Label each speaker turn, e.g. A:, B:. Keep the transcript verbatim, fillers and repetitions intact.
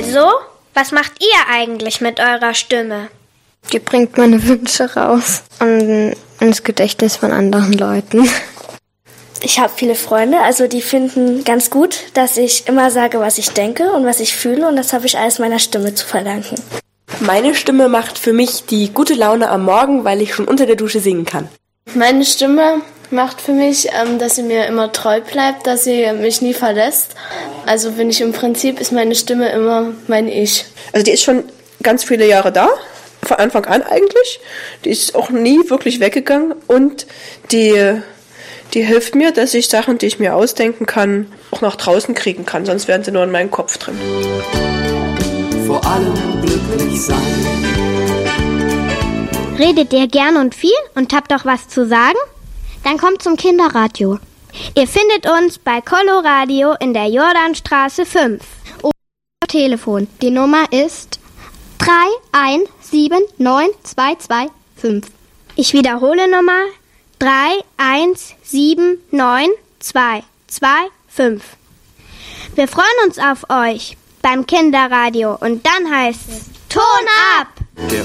A: Also, was macht ihr eigentlich mit eurer Stimme?
B: Die bringt meine Wünsche raus und ins Gedächtnis von anderen Leuten.
C: Ich habe viele Freunde, also die finden ganz gut, dass ich immer sage, was ich denke und was ich fühle, und das habe ich alles meiner Stimme zu verdanken.
D: Meine Stimme macht für mich die gute Laune am Morgen, weil ich schon unter der Dusche singen kann.
E: Meine Stimme macht für mich, ähm, dass sie mir immer treu bleibt, dass sie mich nie verlässt. Also bin ich im Prinzip, ist meine Stimme immer mein Ich.
F: Also die ist schon ganz viele Jahre da, von Anfang an eigentlich. Die ist auch nie wirklich weggegangen und die, die hilft mir, dass ich Sachen, die ich mir ausdenken kann, auch nach draußen kriegen kann, sonst wären sie nur in meinem Kopf drin.
G: Vor allem glücklich sein.
A: Redet ihr gern und viel und habt auch was zu sagen? Dann kommt zum Kinderradio. Ihr findet uns bei Coloradio in der Jordanstraße fünf. Oder Telefon. Die Nummer ist drei eins sieben neun zwei zwei fünf. Ich wiederhole nochmal. drei eins sieben neun zwei zwei fünf. Wir freuen uns auf euch beim Kinderradio und dann heißt es Ton ab!